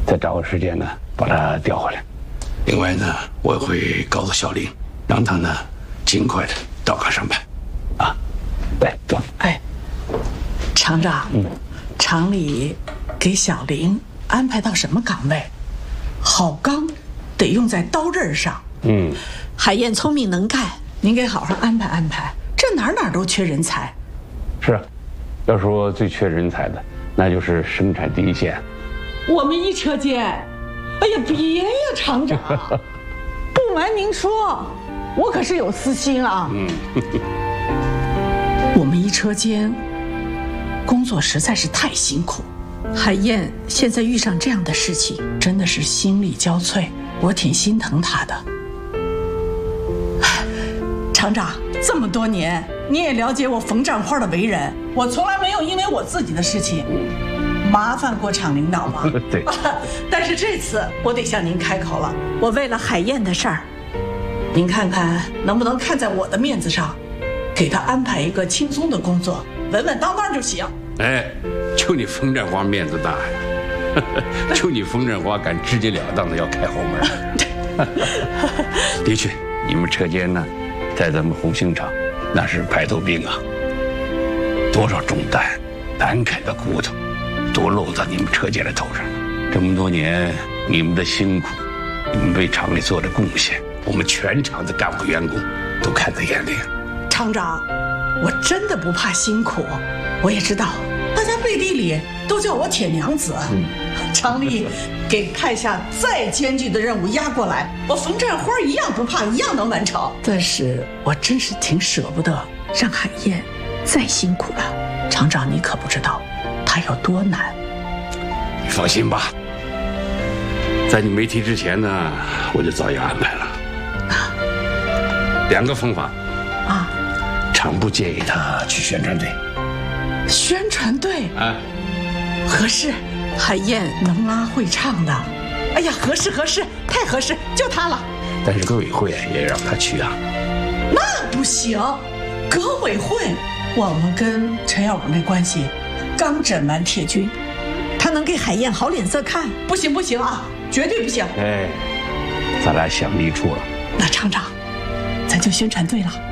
再找个时间呢把他调回来。另外呢，我会告诉小林，让他呢尽快的到岗上班。啊，来，走。 哎，厂长，厂里给小林安排到什么岗位？好钢得用在刀刃上。海燕聪明能干，您给好好安排安排。这哪都缺人才。 是啊，要说最缺人才的，那就是生产第一线。 我们一车间，哎呀，别呀，厂长，不瞒您说，我可是有私心啊。我们一车间工作实在是太辛苦，海燕现在遇上这样的事情，真的是心力交瘁，我挺心疼她的。厂长，这么多年你也了解我冯占花的为人，我从来没有因为我自己的事情麻烦过厂领导吧？ 对。 但是这次我得向您开口了，我为了海燕的事儿，您看看能不能看在我的面子上，给她安排一个轻松的工作，稳稳当当就行。 哎，就你冯占花面子大呀！就你冯占花敢直截了当的要开后门。的确，你们车间呢，在咱们红星厂那是排头兵啊，多少重担难啃的骨头都落在你们车间的头上了。这么多年你们的辛苦，你们为厂里做的贡献，我们全厂的干部员工都看在眼里。 厂长，我真的不怕辛苦，我也知道大家背地里都叫我铁娘子。厂里给派下再艰巨的任务压过来，我冯占花一样不怕，一样能完成。但是我真是挺舍不得让海燕再辛苦了。厂长，你可不知道她有多难。 你放心吧，在你没提之前呢，我就早已安排了。2个方法。厂部建议他去宣传队。 宣传队啊，合适。海燕能拉会唱的，哎呀，合适，太合适，就她了。 但是革委会也让他去啊。 那不行，革委会，我们跟陈耀武那关系刚整完铁军，他能给海燕好脸色看？不行啊，绝对不行。 哎，咱俩想一处了。 那厂长，咱就宣传队了。